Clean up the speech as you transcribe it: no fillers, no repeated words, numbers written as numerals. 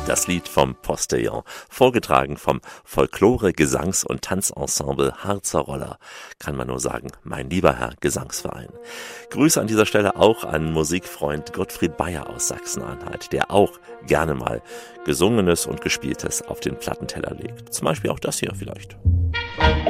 Das Lied vom Postillon, vorgetragen vom Folklore-, Gesangs- und Tanzensemble Harzer Roller. Kann man nur sagen, mein lieber Herr Gesangsverein. Grüße an dieser Stelle auch an Musikfreund Gottfried Beyer aus Sachsen-Anhalt, der auch gerne mal Gesungenes und Gespieltes auf den Plattenteller legt. Zum Beispiel auch das hier vielleicht.